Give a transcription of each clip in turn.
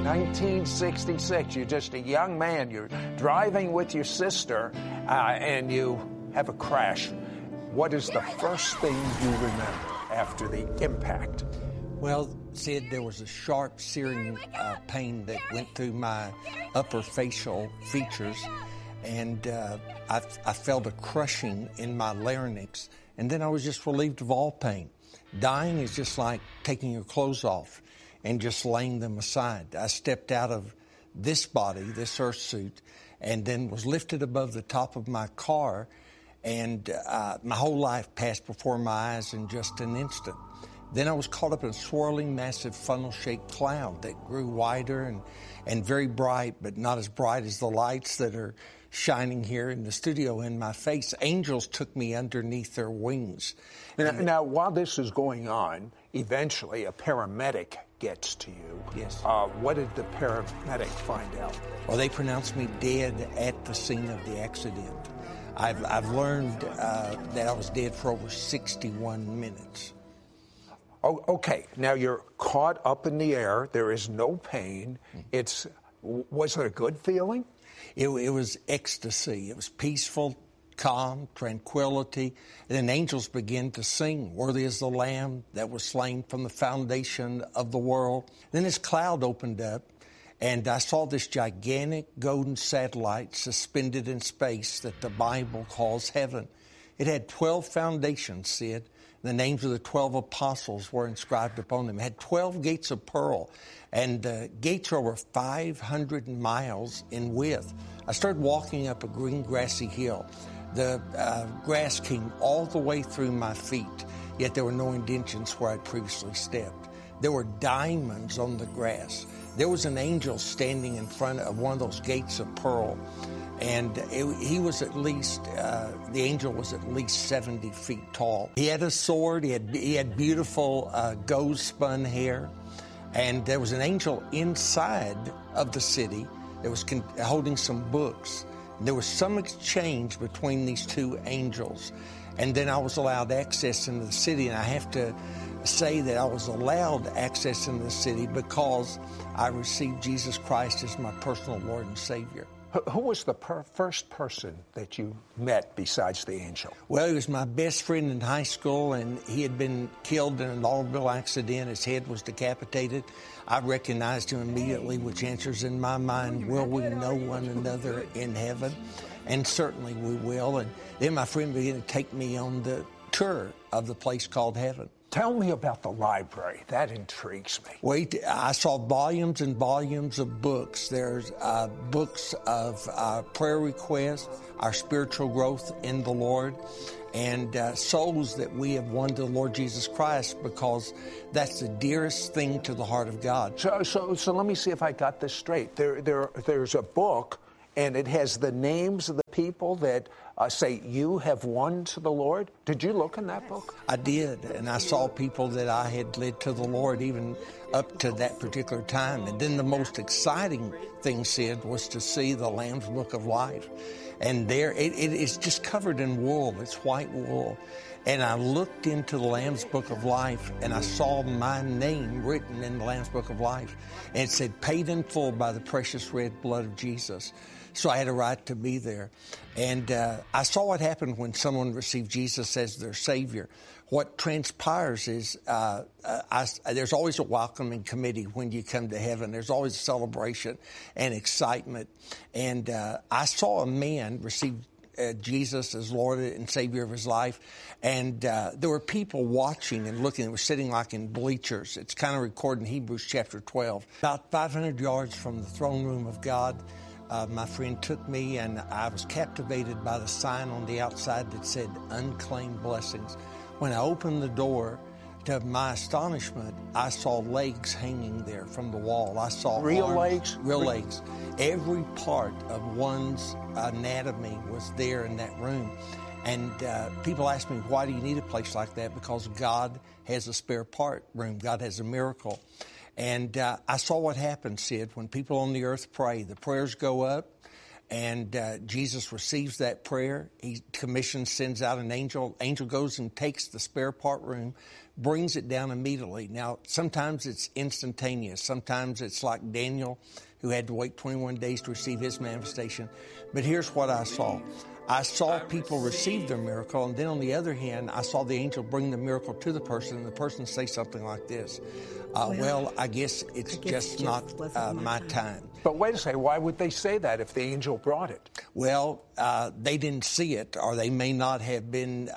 1966. You're just a young man. You're driving with your sister, and you have a crash. What is the first thing you remember after the impact? Well, Sid, there was a sharp, searing pain that went through my upper facial features, and I felt a crushing in my larynx, and then I was just relieved of all pain. Dying is just like taking your clothes off and just laying them aside. I stepped out of this body, this earth suit, and then was lifted above the top of my car, and my whole life passed before my eyes in just an instant. Then I was caught up in a swirling, massive, funnel-shaped cloud that grew wider and very bright, but not as bright as the lights that are shining here in the studio in my face. Angels took me underneath their wings. Now, while this is going on, eventually a paramedic gets to you. Yes. What did the paramedic find out? Well, they pronounced me dead at the scene of the accident. I've learned that I was dead for over 61 minutes. Oh, okay. Now you're caught up in the air. There is no pain. Was it a good feeling? It was ecstasy. It was peaceful, calm, tranquility. And then angels began to sing, "Worthy is the Lamb that was slain from the foundation of the world." Then this cloud opened up, and I saw this gigantic golden satellite suspended in space that the Bible calls heaven. It had 12 foundations, Sid. The names of the 12 apostles were inscribed upon them. It had 12 gates of pearl, and the gates are over 500 miles in width. I started walking up a green, grassy hill. The grass came all the way through my feet, yet there were no indentions where I'd previously stepped. There were diamonds on the grass. There was an angel standing in front of one of those gates of pearl, and he was at least, the angel was at least 70 feet tall. He had a sword, he had beautiful gold-spun hair, and there was an angel inside of the city that was holding some books. There was some exchange between these two angels, and then I was allowed access into the city, and I have to say that I was allowed access into the city because I received Jesus Christ as my personal Lord and Savior. Who was the first person that you met besides the angel? Well, he was my best friend in high school, and he had been killed in an automobile accident. His head was decapitated. I recognized him immediately, which answers in my mind, will we know one another in heaven? And certainly we will. And then my friend began to take me on the tour of the place called heaven. Tell me about the library. That intrigues me. Wait, I saw volumes and volumes of books. There's books of prayer requests, our spiritual growth in the Lord, and souls that we have won to the Lord Jesus Christ, because that's the dearest thing to the heart of God. So let me see if I got this straight. There's a book, and it has the names of the people that say you have won to the Lord. Did you look in that book? I did, and I saw people that I had led to the Lord even up to that particular time. And then the most exciting thing, Sid, was to see the Lamb's Book of Life. And there, it is just covered in wool. It's white wool. And I looked into the Lamb's Book of Life, and I saw my name written in the Lamb's Book of Life. And it said, paid in full by the precious red blood of Jesus. So I had a right to be there. And I saw what happened when someone received Jesus as their Savior. What transpires is there's always a welcoming committee when you come to heaven. There's always a celebration and excitement. And I saw a man receive Jesus as Lord and Savior of his life. And there were people watching and looking. They were sitting like in bleachers. It's kind of recorded in Hebrews chapter 12. About 500 yards from the throne room of God, my friend took me, and I was captivated by the sign on the outside that said, unclaimed blessings. When I opened the door, to my astonishment, I saw legs hanging there from the wall. I saw real arms, legs? Real legs. Every part of one's anatomy was there in that room. And people ask me, why do you need a place like that? Because God has a spare part room. God has a miracle. And I saw what happens, Sid, when people on the earth pray. The prayers go up, and Jesus receives that prayer. He commissions, sends out an angel. Angel goes and takes the spare part room, brings it down immediately. Now, sometimes it's instantaneous. Sometimes it's like Daniel, who had to wait 21 days to receive his manifestation. But here's what I saw. I saw people receive their miracle, and then on the other hand, I saw the angel bring the miracle to the person, and the person say something like this. Well, I guess it's just not my time. But wait a second, why would they say that if the angel brought it? Well, they didn't see it, or they may not have been,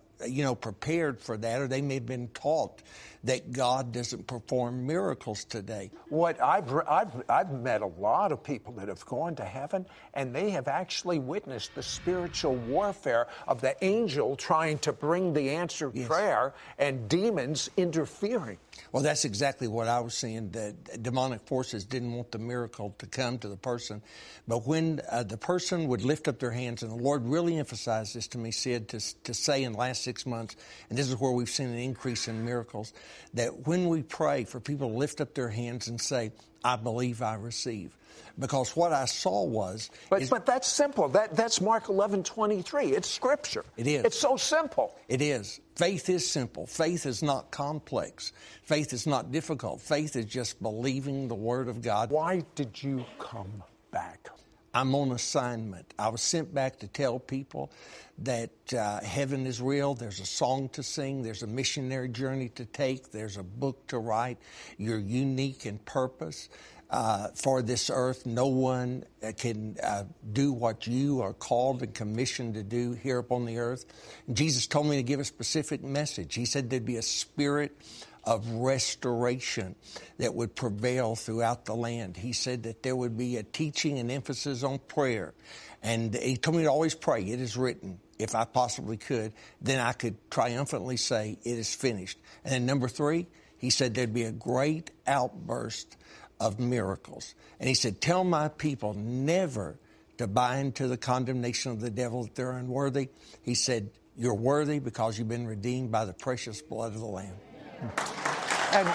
prepared for that, or they may have been taught that God doesn't perform miracles today. What I've met a lot of people that have gone to heaven, and they have actually witnessed the spiritual warfare of the angel trying to bring the answered prayer and demons interfering. Well, that's exactly what I was saying. The demonic forces didn't want the miracle to come to the person. But when the person would lift up their hands, and the Lord really emphasized this to me, Sid, to say in the last 6 months, and this is where we've seen an increase in miracles, that when we pray for people to lift up their hands and say, I believe I receive. Because what I saw was... But that's simple. That's Mark 11:23. It's Scripture. It is. It's so simple. It is. Faith is simple. Faith is not complex. Faith is not difficult. Faith is just believing the Word of God. Why did you come back? I'm on assignment. I was sent back to tell people that heaven is real. There's a song to sing. There's a missionary journey to take. There's a book to write. You're unique in purpose. For this earth, no one can do what you are called and commissioned to do here upon the earth. And Jesus told me to give a specific message. He said there'd be a spirit of restoration that would prevail throughout the land. He said that there would be a teaching and emphasis on prayer. And he told me to always pray. It is written. If I possibly could, then I could triumphantly say it is finished. And then number 3, he said there'd be a great outburst of miracles. And he said, tell my people never to buy into the condemnation of the devil that they're unworthy. He said, you're worthy because you've been redeemed by the precious blood of the Lamb. And,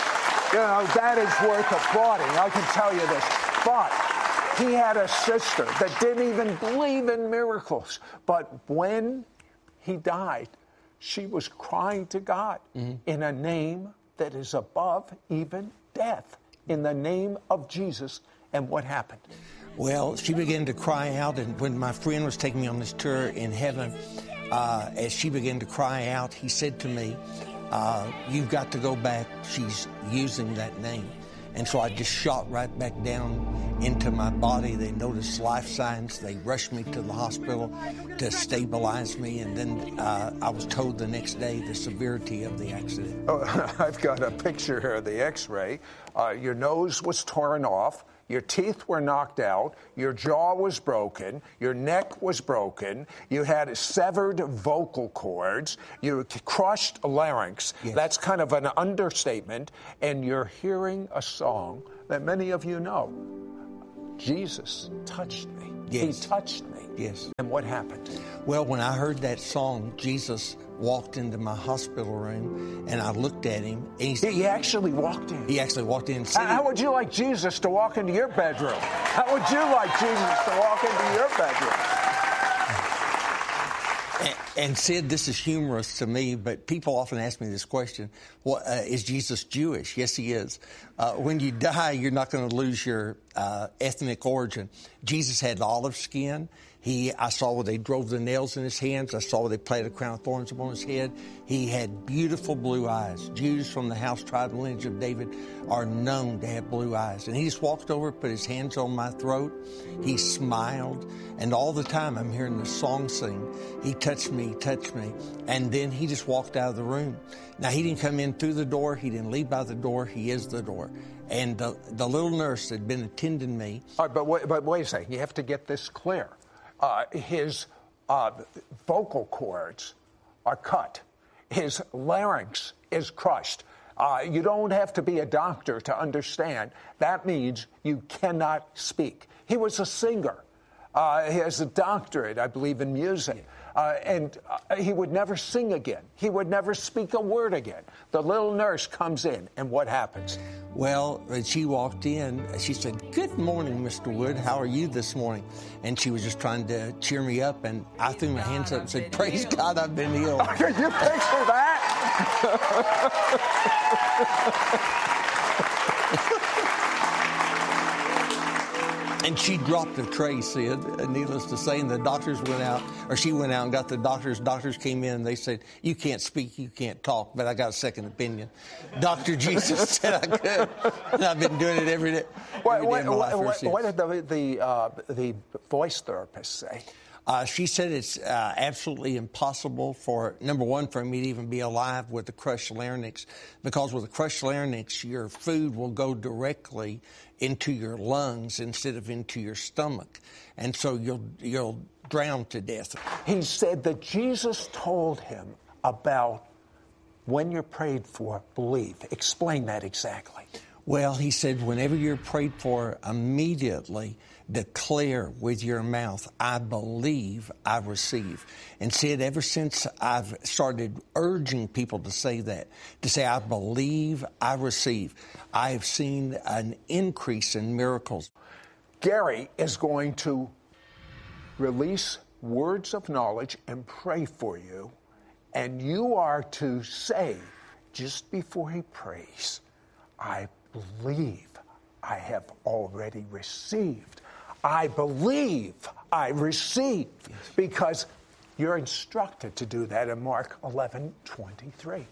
that is worth applauding. I can tell you this. But he had a sister that didn't even believe in miracles. But when he died, she was crying to God in a name that is above even death. In the name of Jesus. And what happened? Well, she began to cry out, and when my friend was taking me on this tour in heaven, as she began to cry out, he said to me, you've got to go back. She's using that name. And so I just shot right back down into my body. They noticed life signs. They rushed me to the hospital to stabilize me. And then I was told the next day the severity of the accident. Oh, I've got a picture here of the x-ray. Your nose was torn off. Your teeth were knocked out, your jaw was broken, your neck was broken, you had severed vocal cords, you crushed larynx. Yes. That's kind of an understatement, and you're hearing a song that many of you know. Jesus touched me. Yes. He touched me. Yes. And what happened? Well, when I heard that song, Jesus walked into my hospital room, and I looked at him. And he actually walked in. He actually walked in. And said, how would you like Jesus to walk into your bedroom? How would you like Jesus to walk into your bedroom? And Sid, this is humorous to me, but people often ask me this question, well, is Jesus Jewish? Yes, he is. When you die, you're not going to lose your ethnic origin. Jesus had olive skin. I saw where they drove the nails in his hands. I saw where they planted a crown of thorns upon his head. He had beautiful blue eyes. Jews from the house, tribe, and lineage of David are known to have blue eyes. And he just walked over, put his hands on my throat. He smiled. And all the time I'm hearing the song sing. He touched me. And then he just walked out of the room. Now, he didn't come in through the door. He didn't leave by the door. He is the door. And the little nurse that had been attending me. All right, but wait a second. You have to get this clear. His vocal cords are cut. His larynx is crushed. You don't have to be a doctor to understand. That means you cannot speak. He was a singer. He has a doctorate, I believe, in music. And he would never sing again. He would never speak a word again. The little nurse comes in, and what happens? Well, when she walked in, she said, "Good morning, Mr. Wood. How are you this morning?" And she was just trying to cheer me up, and I threw my hands up and said, "Praise God, I've been healed." Can you picture that? And she dropped a tray, Sid, needless to say, and the doctors went out, or she went out and got the doctors. Doctors came in and they said, "You can't speak, you can't talk," but I got a second opinion. Dr. Jesus said I could, and I've been doing it every day. What did the voice therapist say? She said it's absolutely impossible for, number one, for me to even be alive with the crushed larynx, because with the crushed larynx, your food will go directly into your lungs instead of into your stomach, and so you'll drown to death. He said that Jesus told him about when you're prayed for, believe. Explain that exactly. Well, he said whenever you're prayed for, immediately declare with your mouth, "I believe, I receive." And said ever since I've started urging people to say that, to say, "I believe, I receive," I have seen an increase in miracles. Gary is going to release words of knowledge and pray for you, and you are to say, just before he prays, "I believe I have already received. I believe I receive," because you're instructed to do that in Mark 11:23.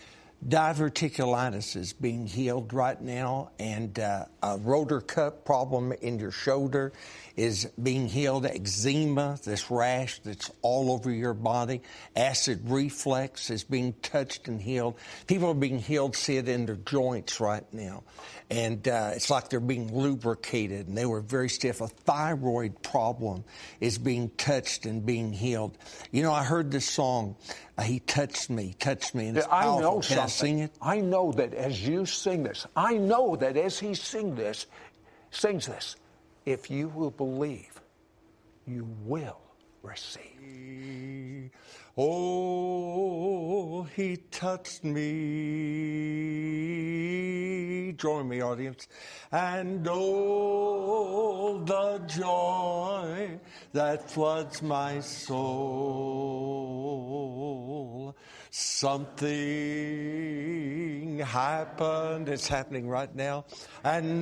Diverticulitis is being healed right now, and a rotor cuff problem in your shoulder is being healed. Eczema, this rash that's all over your body. Acid reflux is being touched and healed. People are being healed, Sid, in their joints right now. And it's like they're being lubricated, and they were very stiff. A thyroid problem is being touched and being healed. You know, I heard this song, "He touched me," and it's powerful. I know Can I sing it? I know that as you sing this, I know that as he sings this, if you will believe, you will receive. Oh, he touched me. Join me, audience. And oh, the joy that floods my soul. Something happened. It's happening right now. And